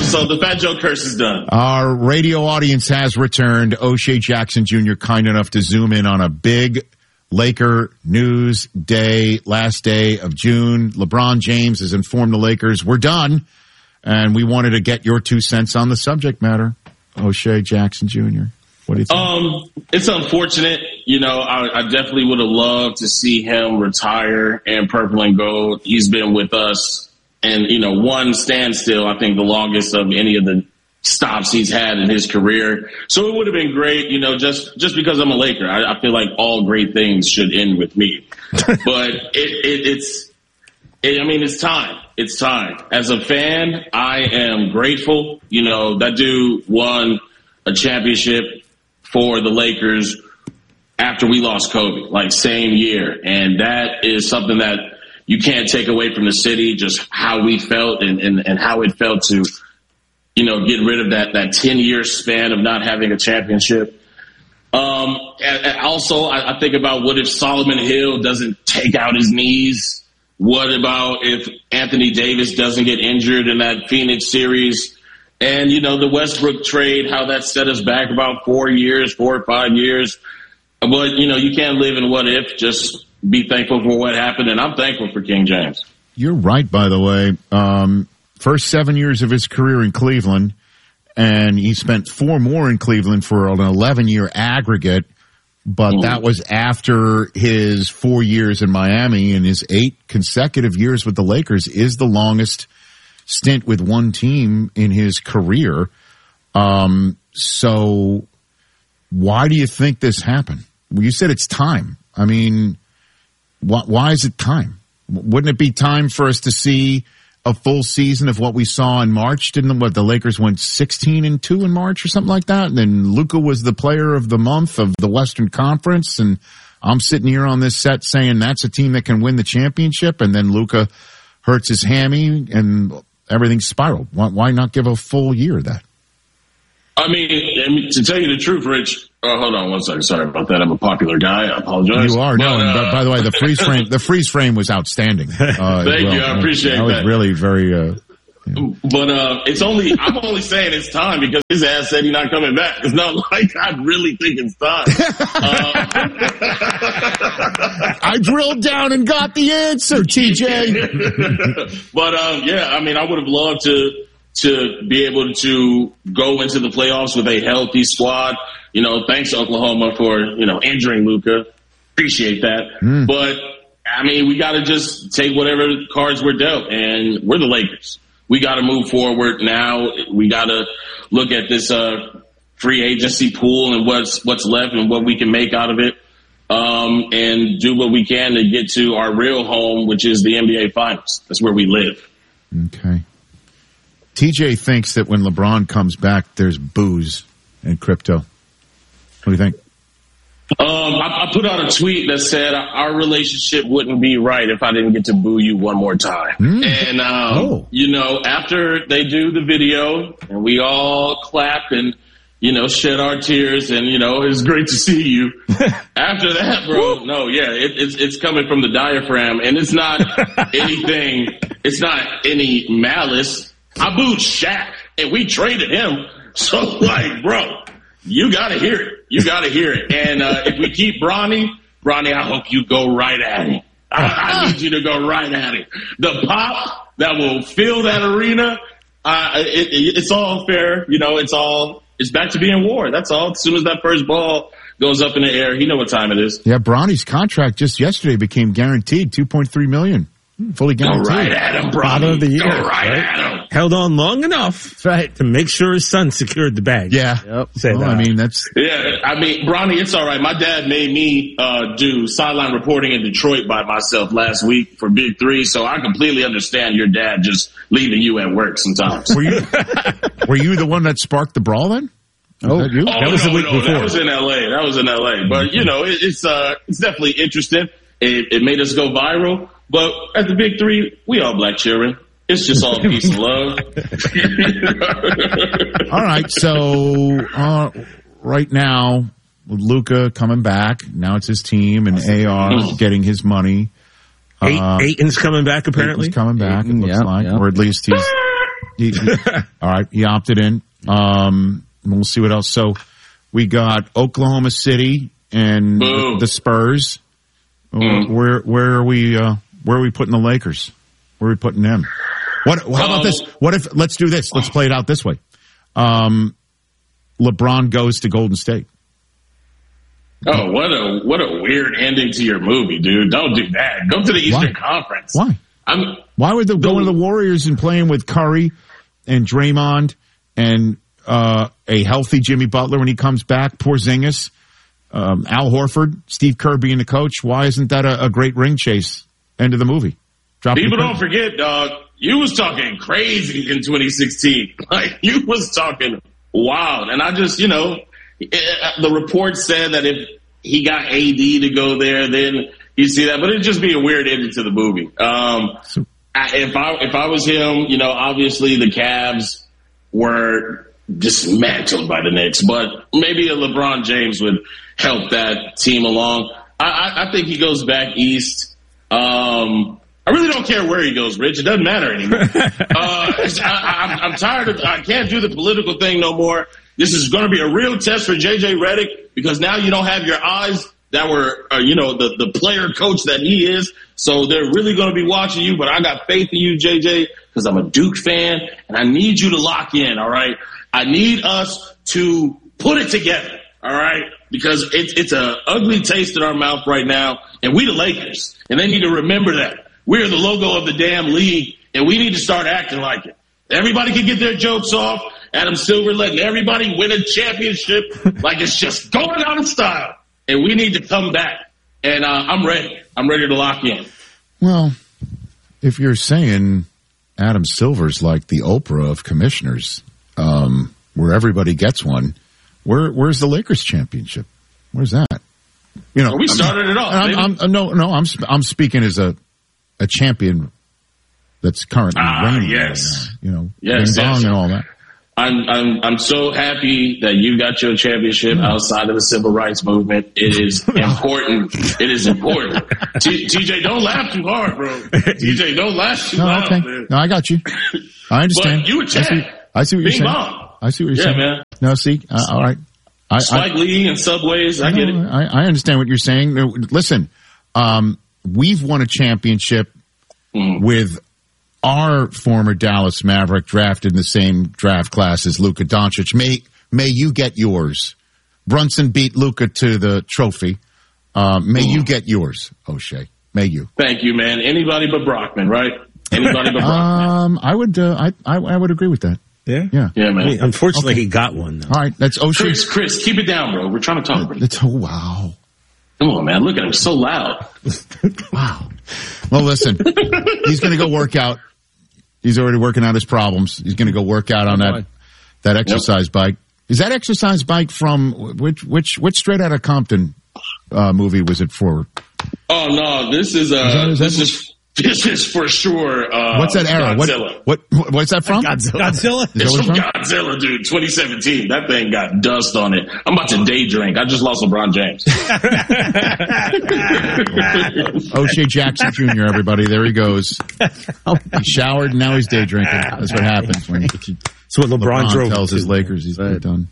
So the Fat Joe curse is done. Our radio audience has returned. O'Shea Jackson Jr. kind enough to zoom in on a big Laker news day, last day of June. LeBron James has informed the Lakers, we're done. And we wanted to get your 2 cents on the subject matter. O'Shea Jackson Jr., what do you think? It's unfortunate. I definitely would have loved to see him retire in purple and gold. He's been with us and, one standstill, I think the longest of any of the stops he's had in his career. So it would have been great, just because I'm a Laker. I feel like all great things should end with me. But it's time. It's time. As a fan, I am grateful. That dude won a championship for the Lakers after we lost Kobe, same year. And that is something that you can't take away from the city, just how we felt and how it felt to, get rid of that 10-year span of not having a championship. And also, I think about what if Solomon Hill doesn't take out his knees? What about if Anthony Davis doesn't get injured in that Phoenix series? And, the Westbrook trade, how that set us back about 4 or 5 years. But, you can't live in what if, just be thankful for what happened. And I'm thankful for King James. You're right, by the way. First 7 years of his career in Cleveland, and he spent 4 more in Cleveland for an 11-year aggregate. But that was after his 4 years in Miami, and his 8 consecutive years with the Lakers is the longest stint with one team in his career. So why do you think this happened? Well, you said it's time. I mean, why is it time? Wouldn't it be time for us to see a full season of what we saw in March? The Lakers went 16-2 in March or something like that? And then Luka was the player of the month of the Western Conference. And I'm sitting here on this set saying that's a team that can win the championship. And then Luka hurts his hammy and everything spiraled. Why not give a full year of that? I mean, to tell you the truth, Rich, hold on one second. Sorry about that. I'm a popular guy. I apologize. You are. And by the way, the freeze frame was outstanding. Thank you. I appreciate that. That was really very, But I'm only saying it's time because his ass said he's not coming back. It's not like I really think it's time. I drilled down and got the answer, TJ. But, I would have loved to be able to go into the playoffs with a healthy squad. Thanks Oklahoma for, injuring Luka. Appreciate that. But, we got to just take whatever cards we're dealt, and we're the Lakers. We got to move forward now. We got to look at this free agency pool and what's left and what we can make out of it, and do what we can to get to our real home, which is the NBA Finals. That's where we live. Okay. TJ thinks that when LeBron comes back, there's booze and crypto. What do you think? I put out a tweet that said our relationship wouldn't be right if I didn't get to boo you one more time. And, after they do the video and we all clap and, shed our tears and, it's great to see you. After that, bro, it's coming from the diaphragm and it's not anything. It's not any malice. I booed Shaq and we traded him. So bro, you got to hear it. You got to hear it. And if we keep Bronny, I hope you go right at him. I need you to go right at him. The pop that will fill that arena, it's all fair. It's back to being war. That's all. As soon as that first ball goes up in the air, you know what time it is. Yeah, Bronny's contract just yesterday became guaranteed, $2.3 million. Fully guaranteed. Go right at him, Bronny. Bottom of the year, go right at him. Held on long enough to make sure his son secured the bag. Yeah. Yep. Bronny, it's all right. My dad made me do sideline reporting in Detroit by myself last week for Big 3, so I completely understand your dad just leaving you at work sometimes. Were you the one that sparked the brawl then? That was the week before. That was in L.A. But, it's definitely interesting. It made us go viral. But at the Big 3, we all black children. It's just all peace and love. All right, so right now, with Luka coming back, now it's his team, and AR getting his money. Ayton's coming back, apparently. Ayton's coming back, it looks like. Or at least All right, he opted in. We'll see what else. So we got Oklahoma City and the Spurs. Where are we putting the Lakers? Where are we putting them? How about this? What if, let's do this. Let's play it out this way. LeBron goes to Golden State. Oh, what a weird ending to your movie, dude. Don't do that. Go to the Eastern Conference. Why? Why would they go to the Warriors and playing with Curry and Draymond and a healthy Jimmy Butler when he comes back, Porzingis, Al Horford, Steve Kerr being the coach? Why isn't that a great ring chase end of the movie? People don't forget, dog, you was talking crazy in 2016. Like, you was talking wild. And I just, the report said that if he got AD to go there, then you see that. But it'd just be a weird ending to the movie. If I was him, obviously the Cavs were dismantled by the Knicks, but maybe a LeBron James would help that team along. I think he goes back east. I really don't care where he goes, Rich. It doesn't matter anymore. I'm tired of. I can't do the political thing no more. This is going to be a real test for JJ Redick because now you don't have your eyes that were, the player coach that he is. So they're really going to be watching you. But I got faith in you, JJ, because I'm a Duke fan, and I need you to lock in. All right, I need us to put it together. All right, because it's a ugly taste in our mouth right now, and we the Lakers, and they need to remember that. We're the logo of the damn league, and we need to start acting like it. Everybody can get their jokes off. Adam Silver letting everybody win a championship like it's just going out of style. And we need to come back. And I'm ready. I'm ready to lock in. Well, if you're saying Adam Silver's like the Oprah of commissioners, where everybody gets one, where's the Lakers championship? Where's that? We started it off. I'm speaking as a champion that's currently reigning. Yes. Yes, and all that. I'm so happy that you got your championship outside of the civil rights movement. It is important. It is important. TJ, don't laugh too hard, bro. TJ, don't laugh too loud. Okay. Man. No, I got you. I understand. But you attack. I see what you're saying. Bomb. I see what you're saying. Yeah, man. No, see, all right. Spike Lee and Subways. I get it. I understand what you're saying. Listen, we've won a championship with our former Dallas Maverick drafted in the same draft class as Luka Doncic. May you get yours. Brunson beat Luka to the trophy. May you get yours, O'Shea. May you. Thank you, man. Anybody but Brockman, right? Anybody but Brockman. I would agree with that. Yeah? Yeah, man. Unfortunately, he got one, though. All right, that's O'Shea. Chris, keep it down, bro. We're trying to talk. Wow. Come on, man. Look at him. So loud. Wow. Well, listen, he's going to go work out. He's already working out his problems. He's going to go work out on that exercise bike. Is that exercise bike from which Straight Outta Compton movie was it for? Oh no, this is for sure. What's that era? Godzilla. What's that from? Godzilla. It's from Godzilla, dude. 2017. That thing got dust on it. I'm about to day drink. I just lost LeBron James. O'Shea Jackson Jr. Everybody, there he goes. He showered and now he's day drinking. That's what happens when so what LeBron tells his Lakers he's done.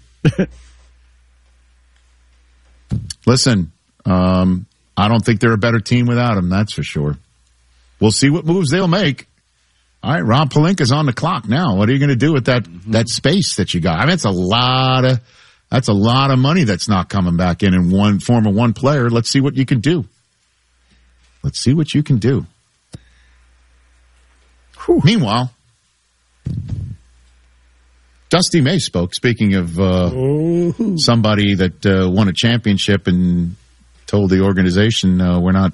Listen, I don't think they're a better team without him. That's for sure. We'll see what moves they'll make. All right, Rob Pelinka's on the clock now. What are you going to do with that space that you got? I mean, that's a lot of money that's not coming back in one form of one player. Let's see what you can do. Let's see what you can do. Whew. Meanwhile, Dusty May spoke. Speaking of somebody that won a championship and told the organization we're not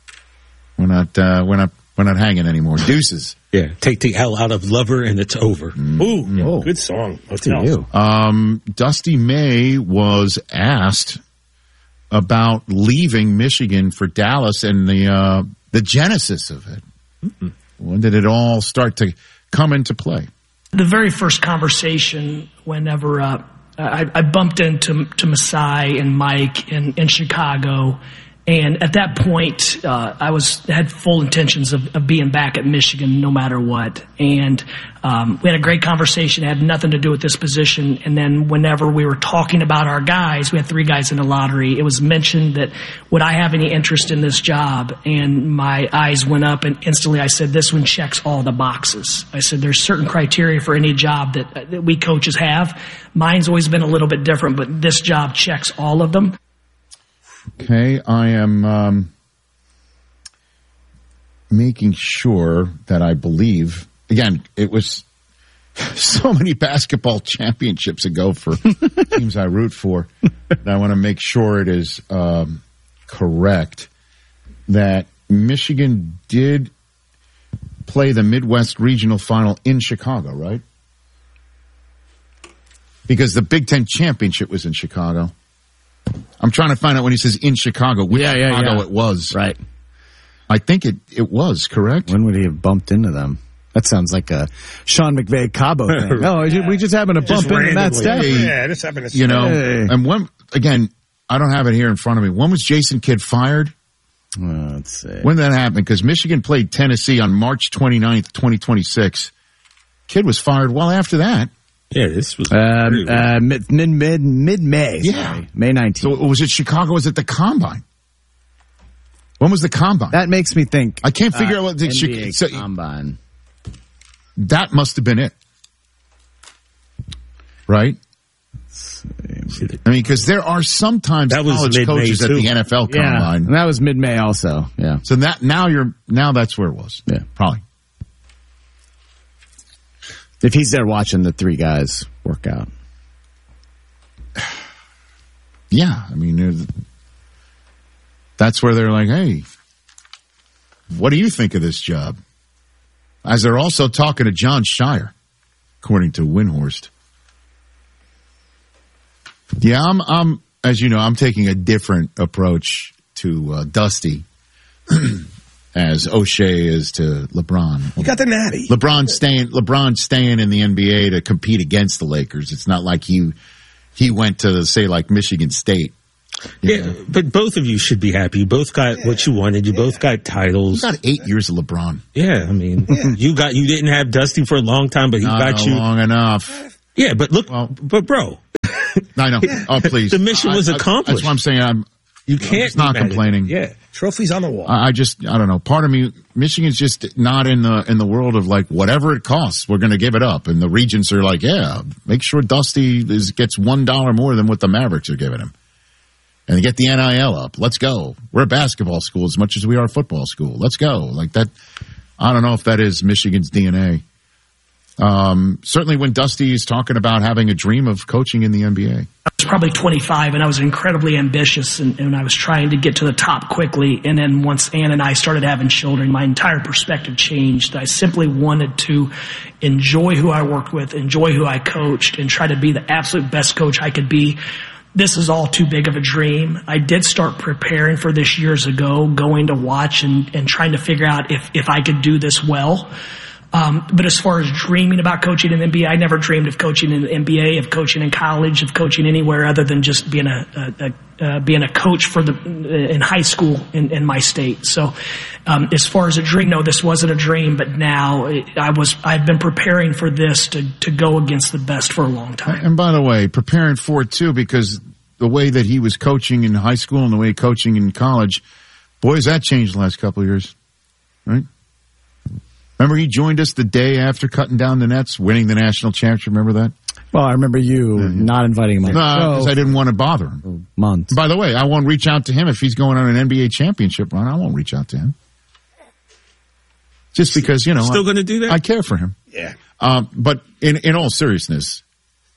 hanging anymore. Deuces. Yeah. Take the L out of Lover and it's over. Ooh, good song. What's you? Dusty May was asked about leaving Michigan for Dallas and the genesis of it. Mm-hmm. When did it all start to come into play? The very first conversation, whenever I bumped into Masai and Mike in Chicago, And at that point, I had full intentions of being back at Michigan no matter what. And we had a great conversation. It had nothing to do with this position. And then whenever we were talking about our guys, we had 3 guys in the lottery. It was mentioned that would I have any interest in this job? And my eyes went up, and instantly I said, this one checks all the boxes. I said, there's certain criteria for any job that we coaches have. Mine's always been a little bit different, but this job checks all of them. Okay, I am making sure that I believe, again, it was so many basketball championships ago for teams I root for, and I want to make sure it is correct that Michigan did play the Midwest Regional Final in Chicago, right? Because the Big Ten Championship was in Chicago. I'm trying to find out when he says in Chicago, which Chicago it was. Right. I think it was, correct? When would he have bumped into them? That sounds like a Sean McVay Cabo thing. No, we just happened to bump into Matt Stafford. Yeah, this happened to and when, again, I don't have it here in front of me. When was Jason Kidd fired? Let's see. When did that happen? Because Michigan played Tennessee on March 29th, 2026. Kidd was fired well after that. Yeah, this was mid-May. Yeah. Sorry, May 19th. So was it Chicago? Was it the Combine? When was the Combine? That makes me think. I can't figure out what the NBA Combine. That must have been it. Right? I mean, because there are sometimes college coaches at the NFL Combine. And that was mid-May also. Yeah. So now that's where it was. Yeah. Probably. If he's there watching the 3 guys work out. Yeah, I mean, that's where they're like, hey, what do you think of this job? As they're also talking to John Shire, according to Windhorst. Yeah, I'm as you know, I'm taking a different approach to Dusty as O'Shea is to LeBron. You got the natty. LeBron's staying in the NBA to compete against the Lakers. It's not like he went to, say, like Michigan State. Yeah, but both of you should be happy. You both got what you wanted. You both got titles. You got 8 years of LeBron. Yeah, I mean, you didn't have Dusty for a long time, but he got you long enough. Yeah, but look, but bro. I know. Oh, please. The mission was accomplished. That's what I'm saying. You can't. It's not complaining. Yeah. Trophies on the wall. I don't know. Part of me, Michigan's just not in the world of like, whatever it costs, we're going to give it up. And the Regents are like, yeah, make sure Dusty gets $1 more than what the Mavericks are giving him. And get the NIL up. Let's go. We're a basketball school as much as we are a football school. Let's go. Like that. I don't know if that is Michigan's DNA. Certainly when Dusty is talking about having a dream of coaching in the NBA. I was probably 25 and I was incredibly ambitious and I was trying to get to the top quickly. And then once Ann and I started having children, my entire perspective changed. I simply wanted to enjoy who I worked with, enjoy who I coached, and try to be the absolute best coach I could be. This is all too big of a dream. I did start preparing for this years ago, going to watch and trying to figure out if I could do this well. But as far as dreaming about coaching in the NBA, I never dreamed of coaching in the NBA, of coaching in college, of coaching anywhere other than just being a coach in high school in my state. So, as far as a dream, no, this wasn't a dream, but now I've been preparing for this to go against the best for a long time. And by the way, preparing for it too, because the way that he was coaching in high school and the way coaching in college, boy, has that changed the last couple of years, right? Remember he joined us the day after cutting down the nets, winning the national championship. Remember that? Well, I remember you not inviting him on the show. Because I didn't want to bother him. For months. By the way, I won't reach out to him if he's going on an NBA championship run. I won't reach out to him. Just because, you know. Still going to do that? I care for him. Yeah. But in all seriousness,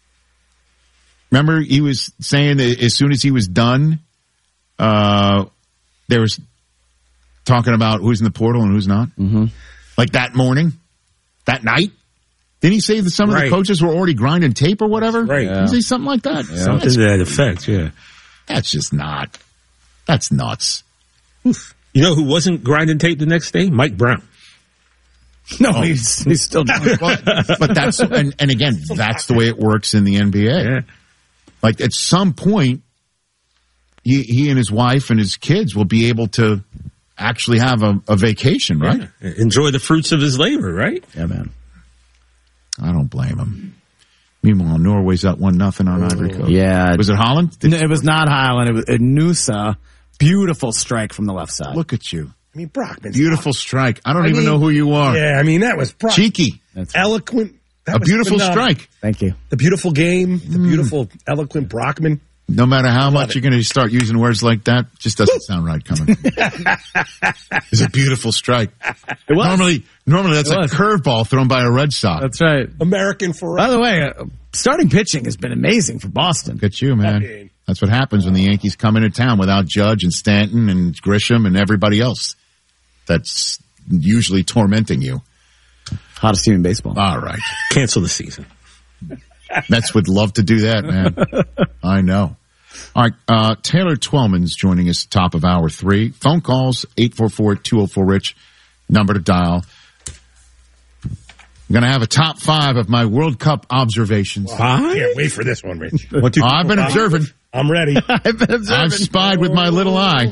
remember he was saying that as soon as he was done, there was talking about who's in the portal and who's not. Mm-hmm. Like that morning, that night. Didn't he say that some of the coaches were already grinding tape or whatever? Right. Didn't he say something like that? Yeah. Something to that effect, yeah. That's just not. That's nuts. You know who wasn't grinding tape the next day? Mike Brown. No, he's still doing but that's, and again, that's the way it works in the NBA. Yeah. Like at some point, he and his wife and his kids will be able to actually have a vacation, right? Yeah. Enjoy the fruits of his labor, right? Yeah, man. I don't blame him. Meanwhile, Norway's up 1-0 on Ivory Coast. Yeah. Was it Holland? No, it was not Highland. It was Nusa. Beautiful strike from the left side. Look at you. I mean, Brockman. Beautiful strike. I don't even know who you are. Yeah, I mean, that was cheeky. That's eloquent. A beautiful strike. Thank you. The beautiful game. The beautiful, eloquent Brockman. No matter how much you're going to start using words like that, just doesn't sound right coming. It's a beautiful strike. It was. Normally that's a curveball thrown by a Red Sox. That's right. American forever. By the way, starting pitching has been amazing for Boston. Look at you, man. That's what happens when the Yankees come into town without Judge and Stanton and Grisham and everybody else that's usually tormenting you. Hottest team in baseball. All right. Cancel the season. Mets would love to do that, man. I know. All right. Taylor Twellman's joining us top of hour 3. Phone calls, 844-204-RICH. Number to dial. I'm going to have a top 5 of my World Cup observations. I can't wait for this one, Rich. I've been observing. I'm ready. I've spied with my little eye.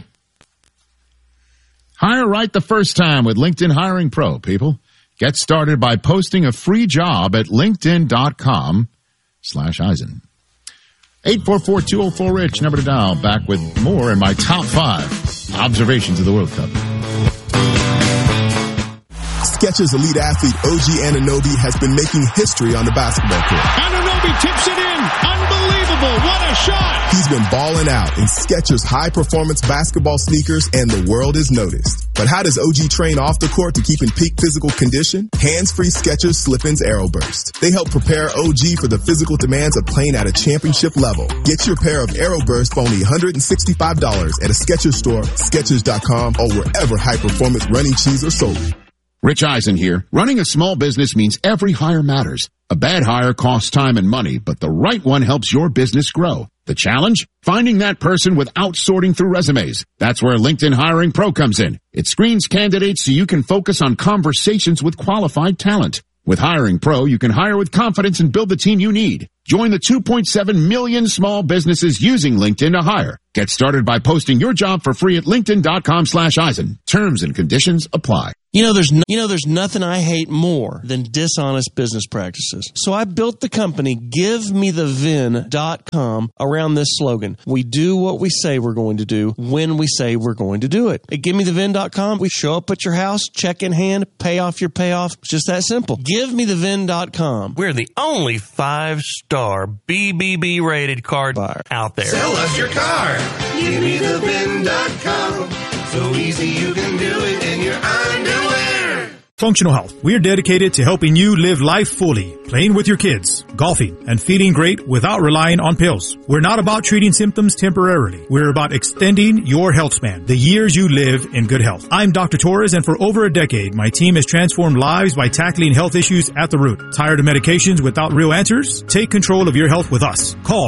Hire right the first time with LinkedIn Hiring Pro, people. Get started by posting a free job at linkedin.com/Eisen. 844-204-RICH, number to dial. Back with more in my top 5 observations of the World Cup. Skechers elite athlete OG Anunoby has been making history on the basketball court. Anunoby tips it in. Unbelievable. What a shot. He's been balling out in Skechers high-performance basketball sneakers, and the world has noticed. But how does OG train off the court to keep in peak physical condition? Hands-free Skechers Slip-ins Aeroburst. They help prepare OG for the physical demands of playing at a championship level. Get your pair of Aeroburst for only $165 at a Skechers store, Skechers.com, or wherever high-performance running shoes are sold. Rich Eisen here. Running a small business means every hire matters. A bad hire costs time and money, but the right one helps your business grow. The challenge? Finding that person without sorting through resumes. That's where LinkedIn Hiring Pro comes in. It screens candidates so you can focus on conversations with qualified talent. With Hiring Pro, you can hire with confidence and build the team you need. Join the 2.7 million small businesses using LinkedIn to hire. Get started by posting your job for free at linkedin.com/Eisen. Terms and conditions apply. You know, there's nothing I hate more than dishonest business practices. So I built the company GiveMeTheVin.com around this slogan. We do what we say we're going to do when we say we're going to do it. At GiveMeTheVin.com, we show up at your house, check in hand, pay off your payoff. It's just that simple. GiveMeTheVin.com. We're the only 5-star BBB rated card buyer out there. Sell us your car. GiveMeTheVin.com. So easy you can do it in your underwear. Functional Health. We are dedicated to helping you live life fully, playing with your kids, golfing, and feeling great without relying on pills. We're not about treating symptoms temporarily. We're about extending your health span, the years you live in good health. I'm Dr. Torres, and for over a decade, my team has transformed lives by tackling health issues at the root. Tired of medications without real answers? Take control of your health with us. Call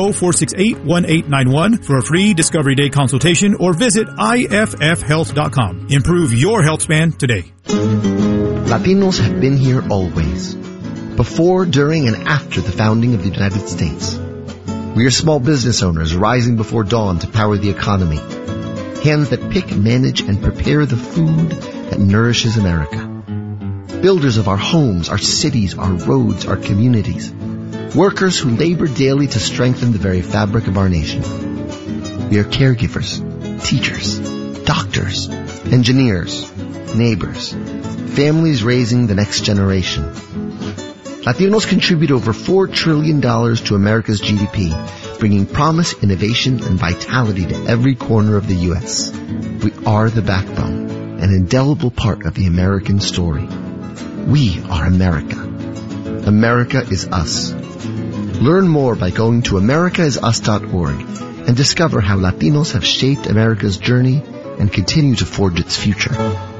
210-468-1891 for a free Discovery Day consultation or visit IFFhealth.com. Improve your health span today. Latinos have been here always, before, during, and after the founding of the United States. We are small business owners rising before dawn to power the economy. Hands that pick, manage, and prepare the food that nourishes America. Builders of our homes, our cities, our roads, our communities. Workers who labor daily to strengthen the very fabric of our nation. We are caregivers, teachers, doctors, engineers, neighbors, families raising the next generation. Latinos contribute over $4 trillion to America's GDP, bringing promise, innovation, and vitality to every corner of the U.S. We are the backbone, an indelible part of the American story. We are America. America is us. Learn more by going to americaisus.org and discover how Latinos have shaped America's journey and continue to forge its future.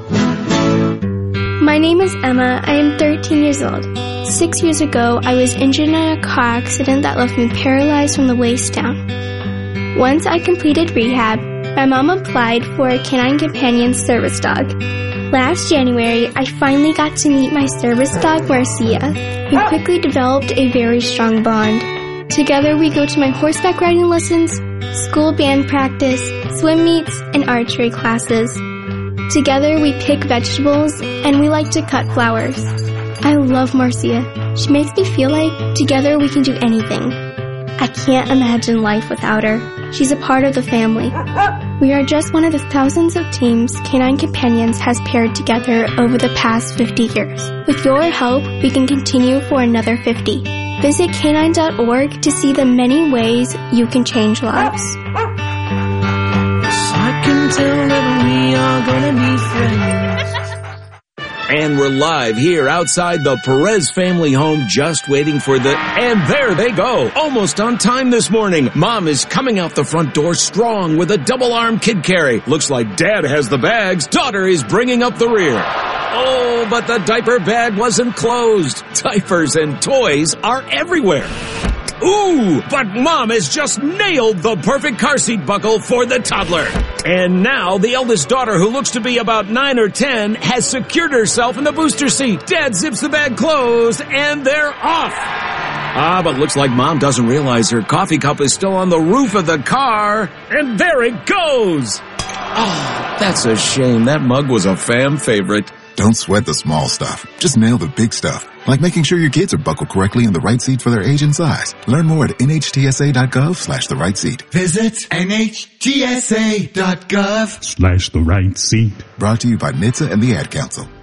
My name is Emma. I am 13 years old. 6 years ago, I was injured in a car accident that left me paralyzed from the waist down. Once I completed rehab, my mom applied for a canine companion service dog. Last January, I finally got to meet my service dog, Marcia. We quickly developed a very strong bond. Together, we go to my horseback riding lessons, school band practice, swim meets, and archery classes. Together we pick vegetables and we like to cut flowers. I love Marcia. She makes me feel like together we can do anything. I can't imagine life without her. She's a part of the family. We are just one of the thousands of teams Canine Companions has paired together over the past 50 years. With your help, we can continue for another 50. Visit canine.org to see the many ways you can change lives. I can tell that we are gonna be friends. And we're live here outside the Perez family home, just waiting for and there they go. Almost on time this morning. Mom is coming out the front door strong with a double-arm kid carry. Looks like Dad has the bags. Daughter is bringing up the rear. Oh, but the diaper bag wasn't closed. Diapers and toys are everywhere. Ooh, but Mom has just nailed the perfect car seat buckle for the toddler. And now the eldest daughter, who looks to be about 9 or 10, has secured herself in the booster seat. Dad zips the bag closed, and they're off. But looks like Mom doesn't realize her coffee cup is still on the roof of the car. And there it goes. Oh, that's a shame. That mug was a fam favorite. Don't sweat the small stuff. Just nail the big stuff, like making sure your kids are buckled correctly in the right seat for their age and size. Learn more at nhtsa.gov/the right seat. Visit nhtsa.gov/the right seat. Brought to you by NHTSA and the Ad Council.